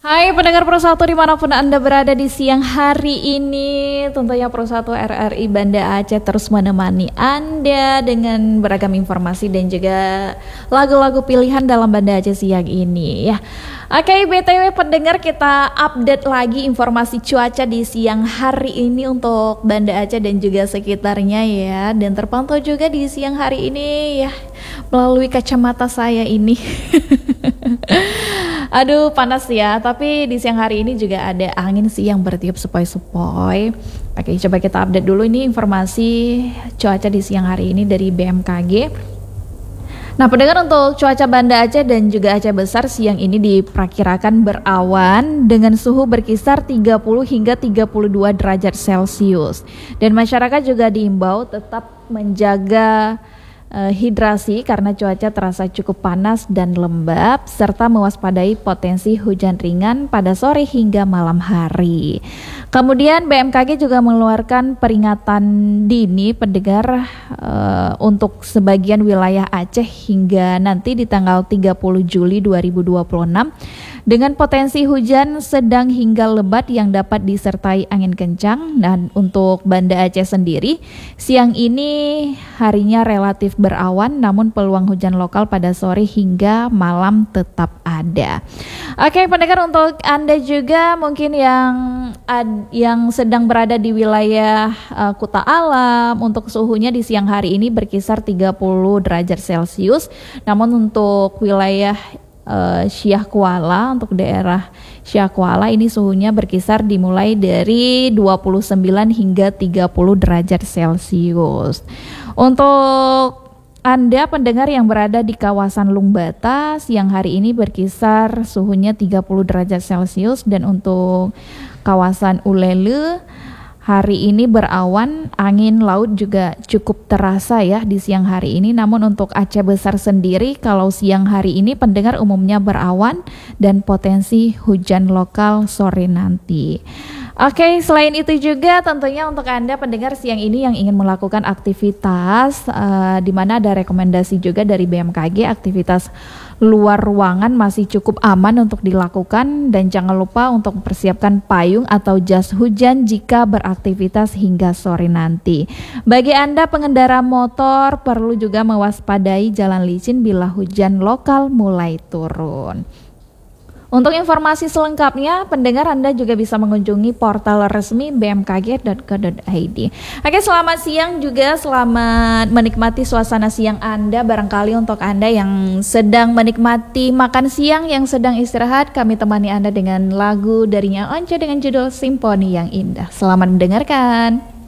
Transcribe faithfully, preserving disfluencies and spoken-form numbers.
Hai pendengar Pro satu dimanapun Anda berada di siang hari ini. Tentunya Pro satu R R I Banda Aceh terus menemani Anda dengan beragam informasi dan juga lagu-lagu pilihan dalam Banda Aceh siang ini ya. Oke, B T W pendengar, kita update lagi informasi cuaca di siang hari ini untuk Banda Aceh dan juga sekitarnya ya. Dan terpantau juga di siang hari ini ya melalui kacamata saya ini. Aduh panas ya, tapi di siang hari ini juga ada angin sih yang bertiup sepoi-sepoi. Oke, coba kita update dulu ini informasi cuaca di siang hari ini dari B M K G. Nah pendengar, untuk cuaca Banda Aceh dan juga Aceh Besar siang ini diperkirakan berawan dengan suhu berkisar tiga puluh hingga tiga puluh dua derajat Celcius. Dan masyarakat juga diimbau tetap menjaga Uh, hidrasi karena cuaca terasa cukup panas dan lembab, serta mewaspadai potensi hujan ringan pada sore hingga malam hari. Kemudian B M K G juga mengeluarkan peringatan dini pendengar uh, untuk sebagian wilayah Aceh hingga nanti di tanggal tiga puluh Juli dua ribu dua puluh enam dengan potensi hujan sedang hingga lebat yang dapat disertai angin kencang. Dan untuk Banda Aceh sendiri siang ini harinya relatif berawan, namun peluang hujan lokal pada sore hingga malam tetap ada. Oke pendengar, untuk Anda juga mungkin yang ad, yang sedang berada di wilayah uh, Kuta Alam, untuk suhunya di siang hari ini berkisar tiga puluh derajat Celcius. Namun untuk wilayah uh, Syah Kuala, untuk daerah Syah Kuala ini suhunya berkisar dimulai dari dua puluh sembilan hingga tiga puluh derajat Celcius. Untuk Anda pendengar yang berada di kawasan Lungbata, siang hari ini berkisar suhunya tiga puluh derajat Celcius. Dan untuk kawasan Ulele hari ini berawan, angin laut juga cukup terasa ya di siang hari ini. Namun untuk Aceh Besar sendiri, kalau siang hari ini pendengar umumnya berawan dan potensi hujan lokal sore nanti. Oke, selain itu juga tentunya untuk Anda pendengar siang ini yang ingin melakukan aktivitas uh, di mana ada rekomendasi juga dari B M K G, aktivitas luar ruangan masih cukup aman untuk dilakukan, dan jangan lupa untuk mempersiapkan payung atau jas hujan jika beraktivitas hingga sore nanti. Bagi Anda pengendara motor perlu juga mewaspadai jalan licin bila hujan lokal mulai turun. Untuk informasi selengkapnya, pendengar Anda juga bisa mengunjungi portal resmi b m k g dot co dot i d. Oke, selamat siang juga, selamat menikmati suasana siang Anda. Barangkali untuk Anda yang sedang menikmati makan siang, yang sedang istirahat, kami temani Anda dengan lagu dari Nya Once dengan judul Simponi yang Indah. Selamat mendengarkan.